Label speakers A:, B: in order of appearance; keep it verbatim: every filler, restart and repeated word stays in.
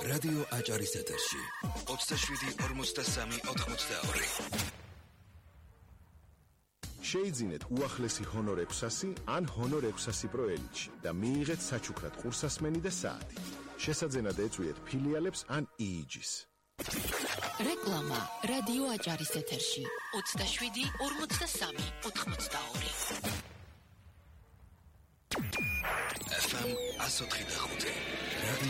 A: რადიო აჭარის ეთერში ოცდაშვიდი ორმოცდასამი ოთხმოცდაორი.
B: შეიძინეთ უახლესი ჰონორ ექვსასი ან ჰონორ ექვსასი პრო ელიტში და მიიღეთ საჩუქრად ყურსასმენი და საათი. შესაძენად ეწვიეთ ფილიალებს ან იიჯის.
C: რეკლამა რადიო აჭარის ეთერში ოცდაშვიდი ორმოცდასამი ოთხმოცდაორი.
A: ეფ ემ one oh five.